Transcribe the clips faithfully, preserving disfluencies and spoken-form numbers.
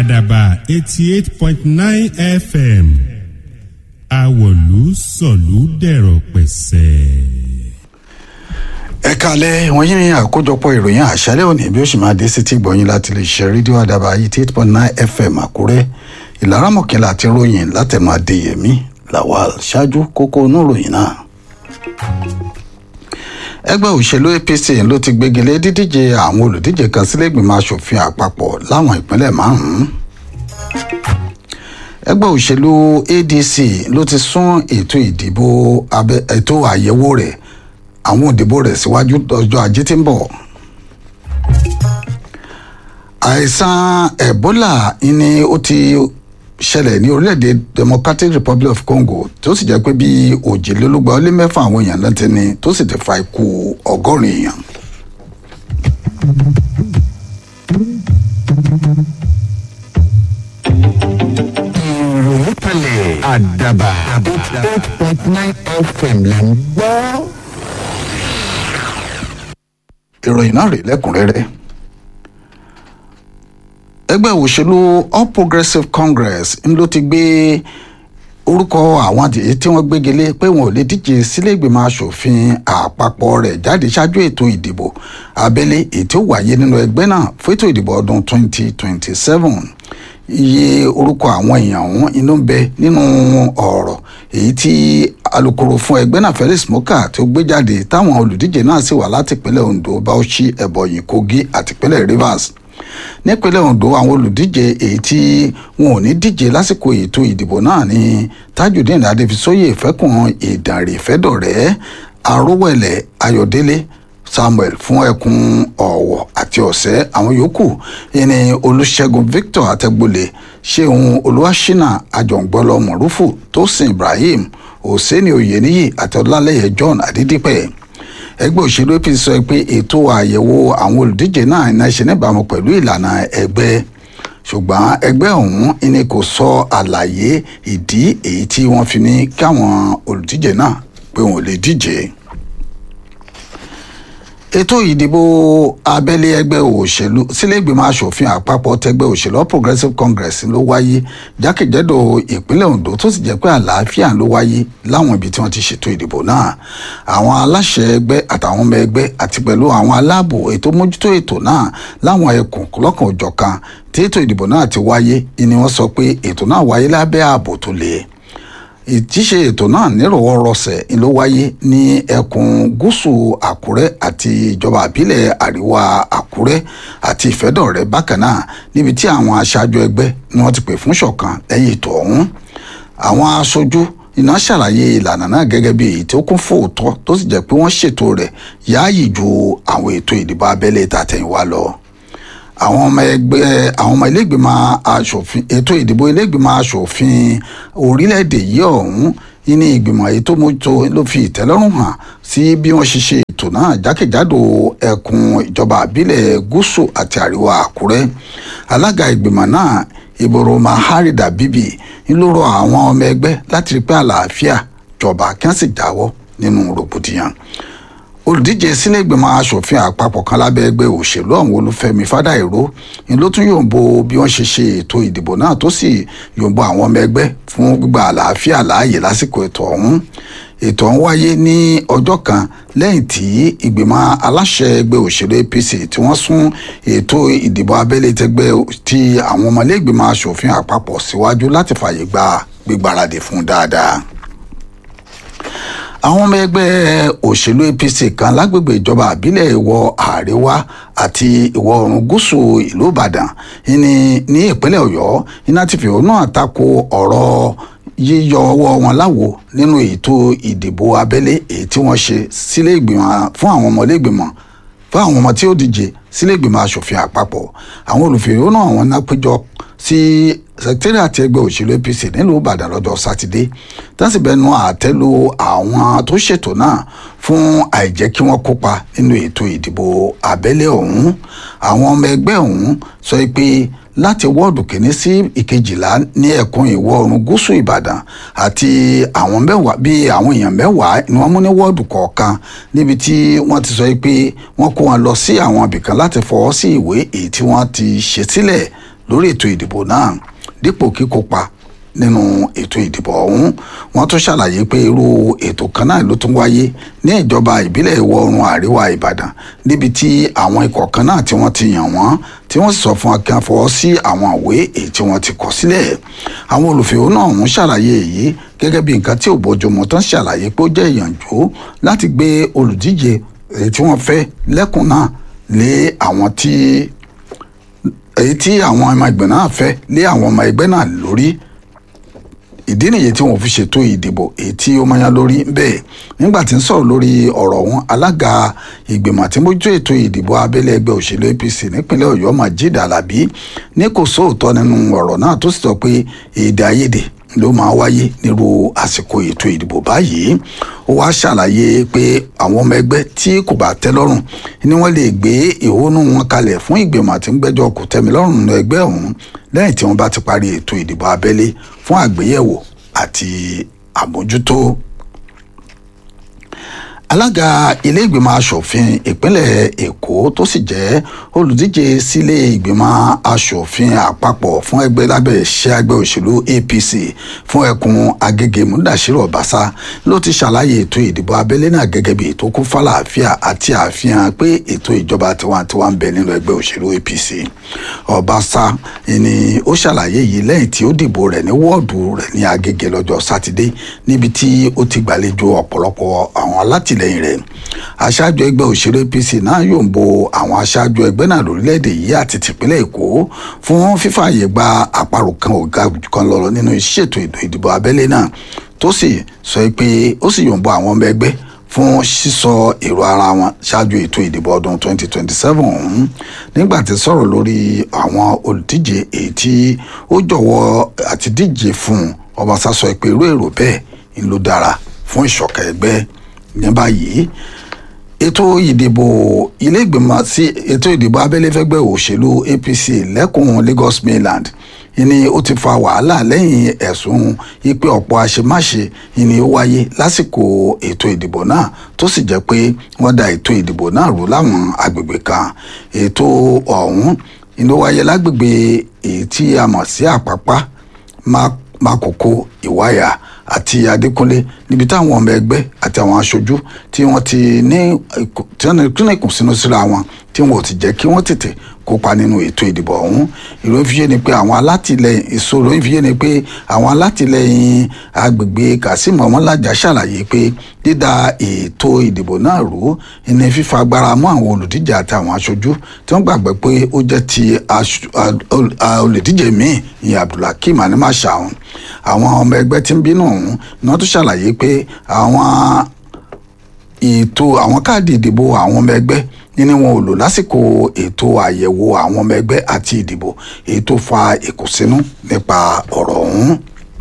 àdàbà eighty eight point nine F M àwọ̀lú sọ̀lú dẹ̀rọ̀ pẹ̀sẹ̀. ẹ kálẹ́ wọ́n yín àkójọpọ̀ ìròyìn àṣálẹ́ òní bí ó sì máa dé sí ti gbọ̀yìn láti lè ṣe rédíò àdàbà eighty eight point nine F M àkúrẹ́ ìlara mọ̀kànlá àti ròyìn látẹnu adéyẹmí lawal ṣáájú kókó inú ròyìn náà. ẹgbẹ́ òṣèlú A P C ló ti gbégilé dídíje àwọn olùdíje kan sílé ìgbìmọ̀ asòfin àpapọ̀ láwọn ìpínlẹ̀ márùn-ún. ẹgbẹ́ òṣèlú A D C ló ti sún ètò ìdìbò abẹ ètò àyẹ̀wò rẹ̀ àwọn òdìbò rẹ̀ síwájú ọjọ́ ajé tí ń bọ̀. àìsàn Ebola ni ó ti ṣẹlẹ̀ ní orílẹ̀-èdè Democratic Republic of Congo tó sì jẹ́ pé bí òjìlélógún ó lé mẹ́fà àwọn èèyàn lọ́tẹ̀ ni tó sì ti fa ikú ọgọ́rin èèyàn. ìròyìn kalẹ̀ àdàbà eight point nine F M là ń gbọ́. ìròyìn náà rèé lẹ́kùnrẹ́rẹ́. ẹgbẹ́ òṣèlú All Progressives Congress ń ló ti gbé orúkọ àwọn àdìyẹ tí wọ́n gbégilé pé wọn ò lè díje sílé ìgbìmọ̀ asòfin àpapọ̀ rẹ̀ jáde ṣáájú ètò ìdìbò abẹ́lé èyí tí ó wáyé nínú ẹgbẹ́ náà fún ètò ìdìbò ọdún twenty twenty seven. iye orúkọ àwọn èèyàn ọ̀hún inú ń bẹ nínú ọ̀rọ̀ èyí tí alukoro fún ẹgbẹ́ náà Felix Moka tó gbé jáde táwọn olùdíje náà sì wà láti ìpínlẹ̀ Ondo, Bauchi, Ebonyi, Kogi àti ìpínlẹ̀ Rivers. nípínlẹ̀ Ondo àwọn olùdíje èyí tí wọn ò ní díje lásìkò ètò ìdìbò náà ní Tajudeen Adéfisóyè Fẹ́kùn Ìdànrè Fẹ́dọ̀rẹ́ Arówẹ̀lẹ̀ Ayọ̀délé Samuel fún ẹkùn Ọ̀wọ̀ àti Ọ̀sẹ́. àwọn yòókù ẹni Olúṣẹ́gun Victor Àtẹ̀gbọ́lẹ̀ Ṣeun Olúwaṣínà Àjọǹgbọ́lọ Mọ̀rúfù Tósìn Ibrahim Òsèní Oyèníyì àti Ọlálẹ́yẹ John Adídípẹ̀. ẹgbẹ́ òṣèlú A P C sọ pé ètò àyẹ̀wò àwọn olùdíje náà iná ṣe níbàámu pẹ̀lú ìlànà ẹgbẹ́ ṣùgbọ́n ẹgbẹ́ ọ̀hún ni kò sọ àlàyé ìdí èyí tí wọ́n fi ní káwọn olùdíje náà pé wọn ò lè díje. ètò ìdìbò abẹ́lé ẹgbẹ́ òṣèlú sílé ìgbìmọ̀ asòfin àpapọ̀ tẹgbẹ́ òṣèlú All Progressives Congress ló wáyé jákèjádò ìpínlẹ̀ Ondo tó sì jẹ́ pé àlàáfíà ló wáyé láwọn ibi tí wọ́n ti ṣètò ìdìbò náà. àwọn aláṣẹ ẹgbẹ́ àtàwọn ọmọ ẹgbẹ́ àti pẹ̀lú àwọn aláàbò ètò mójútó ètò náà láwọn ẹkùn lọ́kàn òjọ̀kan tí ètò ìdìbò náà ti wáyé ni wọ́n sọ pé ètò náà wáyé lábẹ́ ààbò tó le. ìtíṣe ètò náà nírọ̀wọ́rọ̀sẹ̀ ló wáyé ní ẹkùn gúúsù Àkúrẹ́ àti ìjọba àbílẹ̀ àríwá Àkúrẹ́ àti Ìfẹ́dọ̀rẹ́ bákan náà níbi tí àwọn aṣáájú ẹgbẹ́ ni wọ́n ti pè fún ṣọ̀kan lẹ́yìn ètò ọ̀hún. àwọn aṣojú iná ṣàlàyé ìlànà náà gẹ́gẹ́ bí èyí tó kún fóòtọ́ tó sì jẹ́ pé wọ́n ṣètò rẹ̀ yáàyè ju àwọn ètò ìdìbò abẹ́lé tàtẹ̀yìnwá lọ. àwọn ọmọ ẹgbẹ́ àwọn ọmọ ilégbèmọ̀ asòfin ètò ìdìbò ilégbèmọ̀ asòfin orílẹ̀-èdè yìí ọ̀hún ní ìgbìmọ̀ èyí tó mójútó ló fi ìtẹ́lọ́rùn hàn sí bí wọ́n ṣe ṣe ètò náà jákèjádò ẹkùn ìjọba àbílẹ̀ gúúsù àti àríwá Àkúrẹ́. alága ìgbìmọ̀ náà Ìbòrò Mahari Dabibi ń ló rọ àwọn ọmọ ẹgbẹ́ láti rí pé àlàáfíà jọba kí wọ́n sì jáwọ́ nínú rògbòdìyàn. olùdíje sílé ìgbìmọ̀ asòfin àpapọ̀ kan lábẹ́ ẹgbẹ́ òṣèlú ọ̀hún Olúfẹ́mi Fádàìró ni ló tún yòǹbo bí wọ́n ṣe ṣe ètò ìdìbò náà tó sì yòǹbo àwọn ọmọ ẹgbẹ́ fún gbígba àlàáfíà láàyè lásìkò ètò ọ̀hún. ètò ọ̀hún wáyé ní ọjọ́ kan lẹ́yìn tí ìgbìmọ̀ aláṣẹ ẹgbẹ́ òṣèlú A P C tí wọ́n sún ètò ìdìbò abẹ́lé tẹgbẹ́ ti àwọn ọmọlẹ́gbìmọ̀ asòfin àpapọ̀ síwájú láti fààyè gba gbígbáradì fún dáadáa. àwọn ọmọ ẹgbẹ́ òṣèlú A P C kan lágbègbè ìjọba àbílẹ̀ ìwọ̀ àríwá àti ìwọ̀ oòrùn gúúsù ìlú Ìbàdàn ní ní ìpínlẹ̀ Ọ̀yọ́ iná ti fẹ̀hónú àtakò ọ̀rọ̀ yíyọ ọwọ́ wọn láwo nínú ètò ìdìbò abẹ́lé èyí tí wọ́n ṣe sílé ìgbìmọ̀ fún àwọn ọmọ ilégbìmọ̀ fún àwọn ọmọ tí ó díje sílé ìgbìmọ̀ asòfin àpapọ̀. àwọn olùfẹ̀hónú àwọn náà péjọ sí sẹkítẹ́rìàtì ẹgbẹ́ òṣèlú A P C nílùú Ìbàdàn lọ́jọ́ sátidé tásìbẹ́nu àtẹ́lu àwọn tó ṣètò náà fún àìjẹ́ kí wọ́n kópa nínú ètò ìdìbò abẹ́lé ọ̀hún. àwọn ọmọ ẹgbẹ́ ọ̀hún sọ pé láti wọ́ọ̀dù kìíní sí ìkejìlá ní ẹkùn ìwọ̀ oòrùn gúúsù Ìbàdàn àti àwọn mẹ́wàá bíi àwọn èèyàn mẹ́wàá ni wọ́n mú ní wọ́ọ̀dù kọ̀ọ̀kan níbi tí wọ́n ti sọ pé wọ́n kó wọn lọ sí àwọn ibìkan láti fọwọ́ sí ìwé èyí tí wọ́n ti ṣe sílẹ̀ lórí ètò ìdìbò náà dípò kíkópa nínú ètò ìdìbò ọ̀hún. wọ́n tún ṣàlàyé pé irú ètò kan náà ló tún wáyé ní ìjọba ìbílẹ̀ ìwọ̀ oòrùn àríwá ìbàdàn níbi tí àwọn ikọ̀ kan náà tí wọ́n ti yàn wọ́n tí wọ́n sì sọ fún wọn kí wọ́n fọwọ́ sí àwọn ìwé èyí tí wọ́n ti kọ sílẹ̀. àwọn olùfẹ̀hónú ọ̀hún ṣàlàyé èyí gẹ́gẹ́ bí nǹkan tí ò bójúmu tán ṣàlàyé pé ó jẹ́ ìyànjú láti gbé olùdíje èyí tí wọ́n fẹ́ lẹ́kùn náà lé àwọn tí èyí tí àwọn ọmọ ẹgbẹ́ náà fẹ́ lé àwọn ọmọ ẹgbẹ́ náà lórí. ìdí nìyí tí wọ́n fi ṣètò ìdìbò èyí tí ó mọyán lórí bẹ́ẹ̀. nígbà tí ń sọ̀rọ̀ lórí ọ̀rọ̀ ọ̀hún alága ìgbìmọ̀ tí mójútó ètò ìdìbò abẹ́lé ẹgbẹ́ òṣèlú A P C nípínlẹ̀ Ọ̀yọ́ Majid Alabi ní kò sóòótọ́ nínú ọ̀rọ̀ náà tó sì sọ pé èdè àìyedè ló máa wáyé nírú àsìkò ètò ìdìbò báyìí. ó wá ṣàlàyé pé àwọn ọmọ ẹgbẹ́ tí kò bá tẹ́ lọ́rùn ni wọ́n lè gbé ìhónú wọn kalẹ̀ fún ìgbìmọ̀ tí ń gbẹ́jọ́ kò tẹ́mi lọ́rùn nínú ẹgbẹ́ ọ̀hún lẹ́yìn tí wọ́n bá ti parí ètò ìdìbò abẹ́lé fún àgbéyẹ̀wò àti àmójútó. alága ilé ìgbìmọ̀ asòfin ìpínlẹ̀ èkó tó sì jẹ́ olùdíje sílé ìgbìmọ̀ asòfin àpapọ̀ fún ẹgbẹ́ lábẹ́ iṣẹ́ ẹgbẹ́ òṣèlú A P C fún ẹkùn agége Mudashiru Obasa ló ti ṣàlàyé ètò ìdìbò abẹ́lé náà gẹ́gẹ́ bí ètò kún fàlàáfíà àti àfihàn pé ètò ìjọba tiwantiwa ń bẹ nínú ẹgbẹ́ òṣèlú A P C. Obasa ni ó ṣàlàyé yìí lẹ́yìn tí ó dìbò rẹ̀ ní wọ́ọ̀dù rẹ̀ ní agége lọ́jọ́ sátidé níbi tí ó ti gbàlejò ọ̀pọ̀lọpọ̀ àwọn alátìlẹyìn lẹ́yìn rẹ̀. aṣáájú ẹgbẹ́ òṣèré A P C náà yóò ń bo àwọn aṣáájú ẹgbẹ́ náà lórílẹ̀‐èdè yìí àti tìpínlẹ̀ Èkó fún fífààyè gba àparò kan ọ̀gá kan lọ́rọ̀ nínú ìṣètò ètò ìdìbò abẹ́lé náà tó sì sọ pé ó sì yóò ń bo àwọn ọmọ ẹgbẹ́ fún sísọ èrò ara wọn ṣáájú ètò ìdìbò ọdún twenty twenty-seven ọ̀hún. nígbà tí sọ̀rọ̀ lórí àwọn olùdíje èyí tí ó jọ̀wọ́ àti díje fún Obasa sọ pé irú èrò bẹ́ẹ̀ ń ló dára fún ìṣọ̀kan ẹgbẹ́. ní báyìí ètò ìdìbò ilé ìgbìmọ̀ sí ètò ìdìbò abẹ́lé fẹ́gbẹ́ òṣèlú A P C lẹ́kùn Lagos Mainland ni ó ti fa wàhálà lẹ́yìn ẹ̀sùn ìpè ọ̀pọ̀ àṣemáṣe ni ó wáyé lásìkò ètò ìdìbò náà tó sì jẹ́ pé wọ́n da ètò ìdìbò náà rú láwọn agbègbè kan. ètò ọ̀hún ni ó wáyé lágbègbè èyí tí a mọ̀ sí Àpápá Mákòkò Ìwáyà àti Adékúnlé níbi táwọn ọmọ ẹgbẹ́ àti àwọn aṣojú tí wọ́n ti ní tí wọ́n ní ìkùnsínú síra wọn tí wọ́n ò ti jẹ́ kí wọ́n tètè kópa nínú ètò ìdìbò ọ̀hún. ìròyìn fi yé ni pé àwọn alátìlẹyìn ìṣòro fi yé ni pé àwọn alátìlẹyìn agbègbè Kazeem Ọmọlájà ṣàlàyé pé dídá ètò ìdìbò náà rú ní fífa agbára mọ́ àwọn olùdíje àti àwọn aṣojú tí wọ́n gbàgbé pé ó jẹ́ ti olùdíje míì ní Abdulhakeem Animashaun. àwọn ọmọ ẹgbẹ́ tí ń bínú ọ̀hún ni wọ́n tún ṣàlàyé pé àwọn ètò àwọn káàdì ìdìbò àwọn ọmọ ẹgbẹ́ nínú wọn ò lò lásìkò ètò àyẹ̀wò àwọn ọmọ ẹgbẹ́ àti ìdìbò èyí tó fa ìkùnsínú nípa ọ̀rọ̀ ọ̀hún.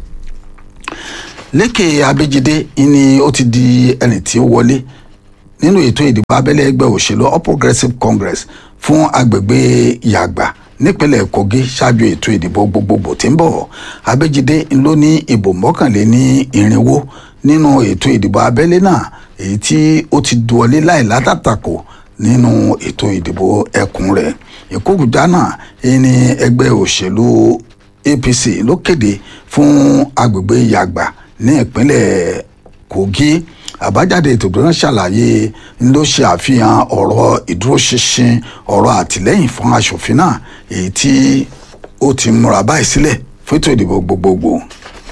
Lékè Abẹ́jídé ni ó ti di ẹni tí ó wọlé nínú ètò ìdìbò abẹ́lé ẹgbẹ́ òṣèlú All Progressives Congress fún agbègbè Yàgbà nípínlẹ̀ Kogi ṣáájú ètò ìdìbò gbogbogbò tí ń bọ̀. Abẹ́jídé ló ní ìbò mọ́kànléní irinwó nínú ètò ìdìbò abẹ́lé náà èyí tí ó ti wọlé láì látàtàkò nínú ètò ìdìbò ẹkùn rẹ̀. Ìkókùjá náà ní ẹgbẹ́ òṣèlú A P C ló kéde fún agbègbè Yàgbà ní ìpínlẹ̀ Kogi. àbájáde ètò ìdúró ṣàlàyé ló ṣe àfihàn ọ̀rọ̀ ìdúróṣinṣin ọ̀rọ̀ àtìlẹ́yìn fún aṣòfin náà èyí tí ó ti múra báyìí sílẹ̀ fún ètò ìdìbò gbogbogbò.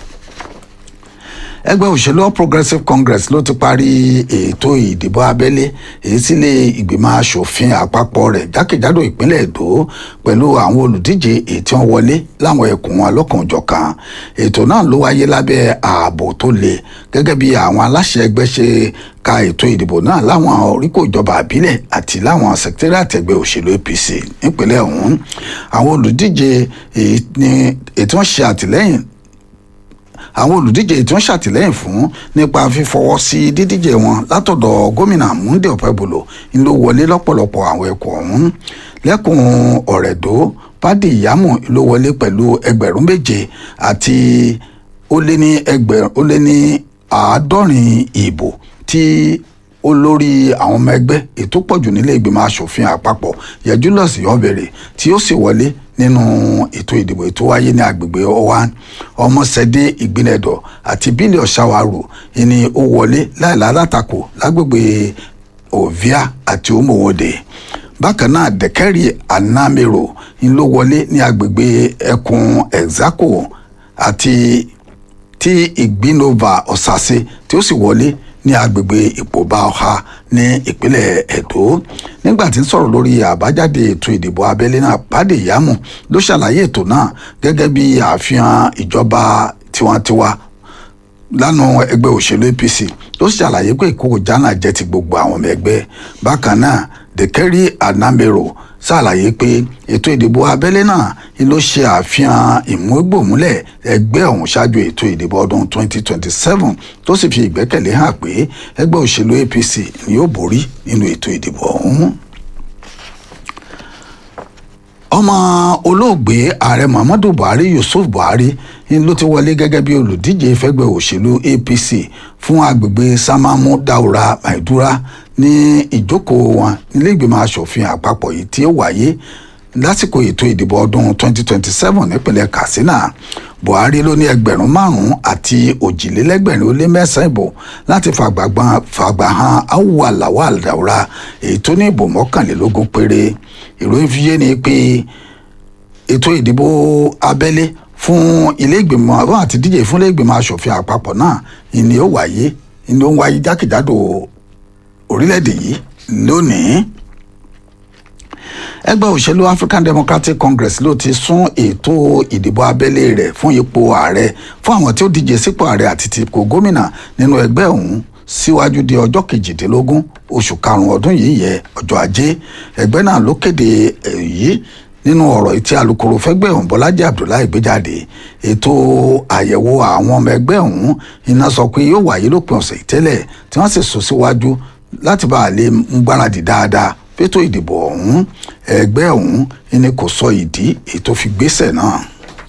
ẹgbẹ́ òṣèlú All Progressives Congress ló ti parí ètò ìdìbò abẹ́lé èyí sílé ìgbìmọ̀ asòfin àpapọ̀ rẹ̀ jákèjádò ìpínlẹ̀ Èdó pẹ̀lú àwọn olùdíje èyí tí wọ́n wọlé láwọn ẹkùn wọn lọ́kànjọ̀kan. ètò náà ló wáyé lábẹ́ ààbò tó le gẹ́gẹ́ bí àwọn aláṣẹ ẹgbẹ́ ṣe ka ètò ìdìbò náà láwọn oríkò ìjọba àbílẹ̀ àti láwọn sẹkítẹ́rìàtì ẹgbẹ́ òṣèlú A P C nípínlẹ̀ ọ̀hún. àwọn olùdíje èyí tí wọ́n ṣe àtìlẹ́yìn àwọn olùdíje tí wọ́n ṣàtìlẹ́yìn fún nípa fífọwọ́ sí dídíje wọn látọ̀dọ̀ gómìnà Monday Ọ̀pẹ́bọlò ń ló wọlé lọ́pọ̀lọpọ̀ àwọn ẹkùn ọ̀hún. lẹ́kùn Ọ̀rẹ́dó Pádì Ìyámù ló wọlé pẹ̀lú ẹgbẹ̀rún méje àti ó lé ní ẹgbẹ̀rún ó lé ní àádọ́rin ìbò tí olórí àwọn ọmọ ẹgbẹ́ ètò pọ̀jù nílé ìgbìmọ̀ asòfin àpapọ̀ Yẹjúlọ́sì Ọ̀bẹ̀rẹ̀ tí ó sì wọlé nínú ètò ìdìbò ètò wáyé ní agbègbè ọwá ọmọṣẹ́dé ìgbìnẹ̀dọ̀ àti bílíọ̀ ṣàwárò ni ó wọlé láìláà látakò lágbègbè ovia àti omowode bákan náà dẹ̀kẹ́rì anamero ń ló wọlé ní agbègbè ẹkùn exaco àti tí ìgbínova ọ̀sàsẹ tí ó sì wọlé ní agbègbè ìpòbá ọha ní ìpínlẹ̀ Ẹdó nígbà tí ń sọ̀rọ̀ lórí àbájáde ètò ìdìbò abẹ́lé náà Bádé Ìyámù ló ṣàlàyé ètò náà gẹ́gẹ́ bí àfihàn ìjọba tiwantiwa lánàá ẹgbẹ́ òṣèlú A P C ló ṣàlàyé pé ìkókò jánà jẹ́ ti gbogbo àwọn ọmọ ẹgbẹ́ bákan náà Dèkẹ́rì Anamero ṣàlàyé pé ètò ìdìbò abẹ́lé náà ló ṣe àfihàn ìmúgbòmúlẹ̀ ẹgbẹ́ ọ̀hún ṣáájú ètò ìdìbò ọdún twenty twenty-seven tó sì fi ìgbẹ́kẹ̀lé hàn pé ẹgbẹ́ òṣèlú A P C ni yóò borí nínú ètò ìdìbò ọ̀hún. ọmọ olóògbé ààrẹ Muhammadu Buhari Yusuf Buhari ló ti wọlé gẹ́gẹ́ bí olùdíje fẹ́gbẹ́ òṣèlú A P C fún agbègbè Samamu Daura Maidura ní ìjókòó wọn nílé ìgbìmọ̀ asòfin àpapọ̀ yìí tí ó wáyé lásìkò ètò ìdìbò ọdún twenty twenty-seven nípínlẹ̀ Katsina. Buhari ló ní ẹgbẹ̀rún márùn-ún àti òjìlélẹ́gbẹ̀rin ó lé mẹ́sàn-án ìbò láti fàgbà hàn Awwal Lawal Daura èyí tó ní ìbò mọ́kànlélógún péré. ìròyìn fi yé ni pé ètò ìdìbò abẹ́lé fún ilé ìgbìmọ̀ àwọn àti díje fún ilé ìgbìmọ̀ asòfin àpapọ̀ náà ni ó wáyé ni ó ń wáyé jákèjádò orílẹ̀-èdè yìí lónìí. ẹgbẹ́ òṣèlú African Democratic Congress ló ti sún ètò ìdìbò abẹ́lé rẹ̀ fún ipò ààrẹ fún àwọn tí ó díje sípò ààrẹ àti ti ipò gómìnà nínú ẹgbẹ́ ọ̀hún síwájú di ọjọ́ kejìdínlógún oṣù karùn-ún ọdún yìí yẹ ọjọ́ ajé. ẹgbẹ́ náà ló kéde èyí nínú ọ̀rọ̀ tí alukoro fẹ́gbẹ́ ọ̀hún Bọ́lájí Abdullahi gbé jáde. ètò àyẹ̀wò àwọn ọmọ ẹgbẹ́ ọ̀hún iná sọ pé yóò wáyé lópin ọ̀sẹ̀ ìtẹ́lẹ̀ tí wọ́n sì sún síwájú láti bá a lè ń gbáradì dáadáa fétò ìdìbò ọ̀hún. ẹgbẹ́ ọ̀hún ni kò sọ ìdí ètò fi gbésẹ̀ náà.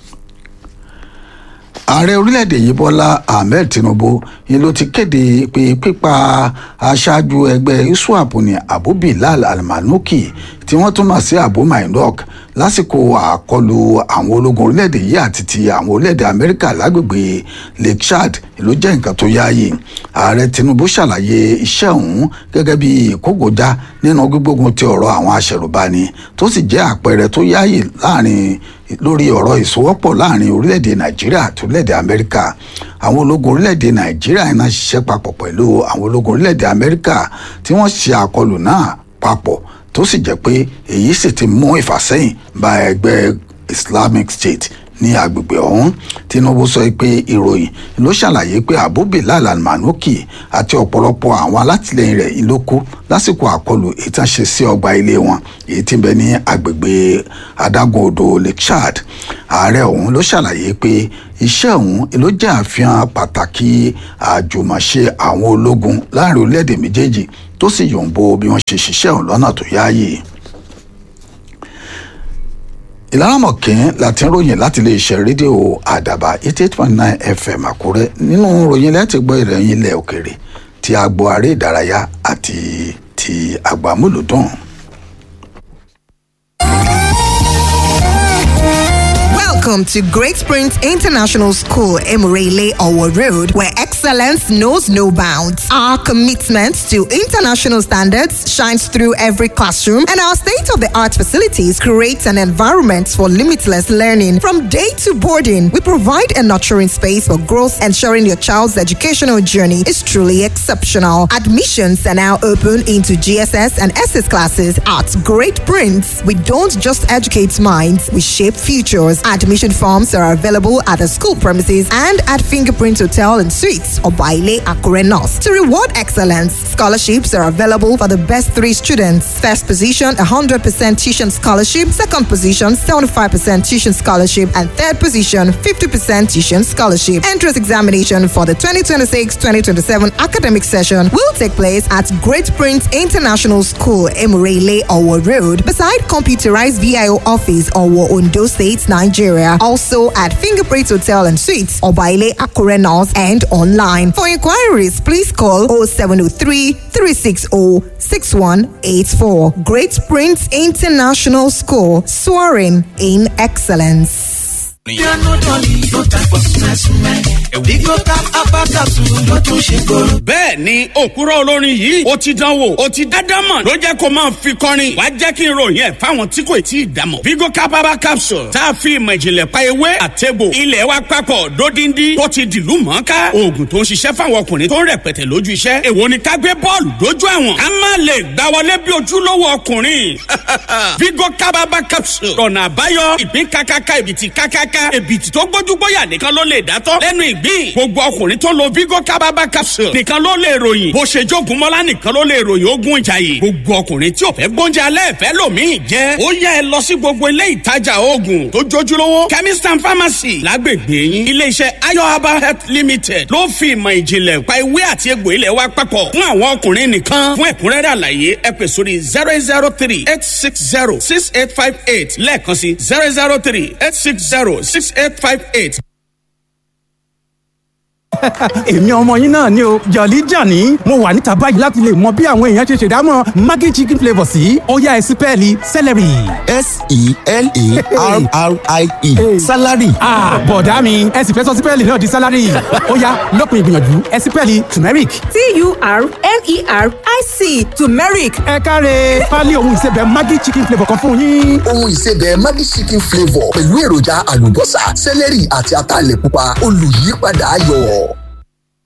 ààrẹ orílẹ̀-èdè yìí Bọ́lá Ahmed Tinubu ni ló ti kéde pé pípa aṣáájú ẹgbẹ́ ISWAP ní Abu Bilal Al-Manuki tí wọ́n tún mọ̀ sí Abu Mainok lásìkò àkọlù àwọn ológun orílẹ̀-èdè yìí àti ti àwọn orílẹ̀-èdè Amẹ́ríkà lágbègbè Lake Chad ló jẹ́ nǹkan tó yáàyè. ààrẹ Tinubu ṣàlàyé iṣẹ́ ọ̀hún gẹ́gẹ́ bí ìkógojá nínú gbígbógun ti ọ̀rọ̀ àwọn aṣẹ̀rùbani tó sì jẹ́ àpẹẹrẹ tó yáàyè láàrin lórí ọ̀rọ̀ ìsowọ́pọ̀ láàrin orílẹ̀-èdè Nàìjíríà àti orílẹ̀-èdè Amẹ́ríkà. àwọn ológun orílẹ̀-èdè Nàìjíríà iná ṣiṣẹ́ papọ̀ pẹ̀lú àwọn ológun orílẹ̀-èdè Amẹ́ríkà tí wọ́n ṣe àkọlù náà papọ̀ tó sì jẹ́ pé èyí sì ti mú ìfàsẹ́yìn bá ẹgbẹ́ Islamic State ní agbègbè ọ̀hún. Tinubu sọ pé ìròyìn ló ṣàlàyé pé Abu Bilal Al-Manuki àti ọ̀pọ̀lọpọ̀ àwọn alátìlẹyìn rẹ̀ ló kú lásìkò àkọlù èyí tí wọ́n ṣe sí ọgbà ilé wọn èyí tí ń bẹ ní agbègbè adágún odò Lake Chad. ààrẹ ọ̀hún ló ṣàlàyé pé iṣẹ́ ọ̀hún ló jẹ́ àfihàn pàtàkì àjùmọ̀ṣe àwọn ológun láàrin orílẹ̀-èdè méjèèjì tó sì yòǹbo bí wọ́n ṣe ṣiṣẹ́ ọ̀hún lọ́nà tó yáàyè. Ìlàrámọ̀kín láti ń ròyìn láti lè ṣe rédíò Àdàbà eighty eight point nine F M Àkúrẹ́. nínú ròyìn lẹ́tì gbọ́ ìròyìn ilẹ̀ òkèrè ti agbo aré ìdárayá àti ti àgbàmúlùdùn. Welcome to Great Springs International School, Emurele Owo Road, where excellence knows no bounds. Our commitment to international standards shines through every classroom, and our state-of-the-art facilities create an environment for limitless learning. From day to boarding, we provide a nurturing space for growth, ensuring your child's educational journey is truly exceptional. Admissions are now open into G S S and S S classes at Great Prince. We don't just educate minds, we shape futures. Admission forms are available at the school premises and at Fingerprint Hotel and Suites or Baile Akure North. To reward excellence, scholarships are available for the best three students. First position, one hundred percent tuition scholarship. Second position, seventy-five percent tuition scholarship. And third position, fifty percent tuition scholarship. Entrance examination for the twenty twenty-six twenty twenty-seven academic session will take place at Great Prince International School, Emurele Owo Road, beside computerized V I O office, Owo, Ondo State, Nigeria. area. Also at Fingerprint Hotel and Suites, Obaile Akure North, and online. For inquiries, please call oh seven oh three, three six oh, six one eight four. Great Prince International School, soaring in excellence. bẹ́ẹ̀ ni òkúrọ̀ olórin yìí ó ti dánwò ó ti dádámọ̀ ló jẹ́ kó máa fi kọrin wá jẹ́ kí n ròyìn ẹ̀ fáwọn tí kò tí ì dámọ̀. Vigo Capaba capsule tá a fi ìmọ̀ ìjìnlẹ̀ pa ewé àtẹ̀bò ilẹ̀ wa papọ̀ dódindi tó ti dìlú mọ́ká oògùn tó ń ṣiṣẹ́ fáwọn ọkùnrin tó ń rẹpẹtẹ lójú iṣẹ́. èwo ni ká gbé bọ́ọ̀lù dójú àwọn ká má lè gbá wọlé bí ojúlówó ọkùnrin. Vigo Capaba capsule ọ̀nà àbáyọ ìpín kákáká ìbìtì kákáká èbìtì tó gbójúgbóyà nìkan ló lè dátọ́ lẹ́nu ìgbín. gbogbo ọkùnrin tó lo Vigo Capaba capsule nìkan ló lè ròyìn bó ṣe jogun mọ́lá nìkan ló lè ròyìn ogun ìjàyè. gbogbo ọkùnrin tí ò fẹ́ gbóúnjẹ alẹ́ ìfẹ́ lòmíì jẹ́ ó yá ẹ lọ sí gbogbo ilé ìtajà oògùn tó jójúlówó chemist and pharmacy lágbègbè yín. iléeṣẹ́ Ayo Herbal Health Limited ló fi ìmọ̀ ìjìnlẹ̀ pa ewé àti egbò ilẹ̀ wa papọ̀ fún àwọn ọkùnrin nìkan. fún ẹ̀kúnrẹ́rẹ́ àlàyé ẹ pè sórí zero zero three eight six zero six eight five eight lẹ́ẹ̀kan sí zero zero three eight six zero six eight five eight. èmi ọmọ yín náà ni o Jolly Johnny mo wà níta báyìí láti lè mọ bí àwọn èèyàn ṣe ṣèdámọ̀ Maggi chicken flavour sí ó yá ẹ sí pẹ́ẹ́lí celery. s e l a r r i e salary. ah bọ̀dá mi ẹ sì fẹ́ sọ sí pẹ́ẹ́lì náà di salary ó yá lópin ìgbìyànjú ẹ sí pẹ́ẹ́lì turmeric. t u r m e r i c turmeric. ẹ káre pálí ohun ìsebẹ̀ Maggi chicken flavour kan fún yín. ohun ìsebẹ̀ Maggi chicken flavour pẹ̀lú èròjà àlùbọ́sà celery àti ataalẹ̀ pupa olùyípadà ayọ̀.